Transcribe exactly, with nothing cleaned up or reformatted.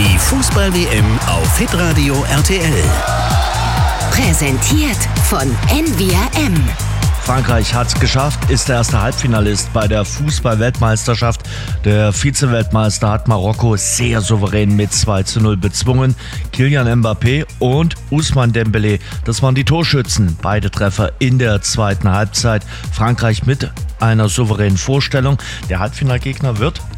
Die Fußball-W M auf Hitradio R T L. Präsentiert von N V R M. Frankreich hat es geschafft, ist der erste Halbfinalist bei der Fußball-Weltmeisterschaft. Der Vize-Weltmeister hat Marokko sehr souverän mit zwei zu null bezwungen. Kylian Mbappé und Ousmane Dembélé, das waren die Torschützen. Beide Treffer in der zweiten Halbzeit. Frankreich mit einer souveränen Vorstellung. Der Halbfinalgegner wird